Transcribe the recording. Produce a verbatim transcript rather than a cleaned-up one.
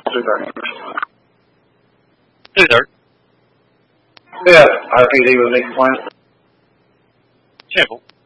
Two thirty. Two thirty. Yeah, R P D with Nick Plant. Simple.